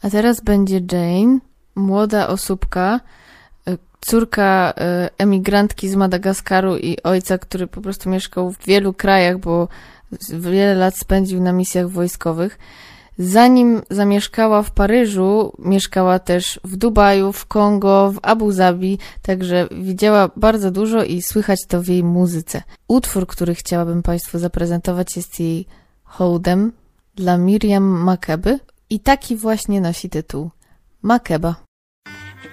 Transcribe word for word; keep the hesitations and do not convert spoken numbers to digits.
A teraz będzie Jane, młoda osóbka, córka emigrantki z Madagaskaru i ojca, który po prostu mieszkał w wielu krajach, bo wiele lat spędził na misjach wojskowych. Zanim zamieszkała w Paryżu, mieszkała też w Dubaju, w Kongo, w Abu Zabi, także widziała bardzo dużo i słychać to w jej muzyce. Utwór, który chciałabym Państwu zaprezentować, jest jej hołdem dla Miriam Makeby i taki właśnie nosi tytuł Makeba.